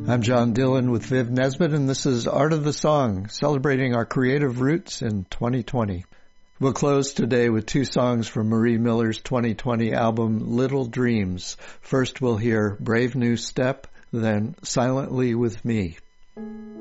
I'm John Dillon with Viv Nesbitt, and this is Art of the Song, celebrating our creative roots in 2020. We'll close today with two songs from Marie Miller's 2020 album, Little Dreams. First we'll hear Brave New Step, then Silently with Me.